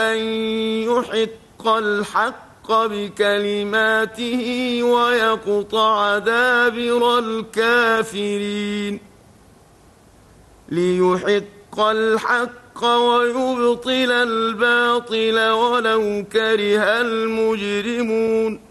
أن يحق الحق بكلماته ويقطع دابر الكافرين ليحق الحق ويبطل الباطل ولو كره المجرمون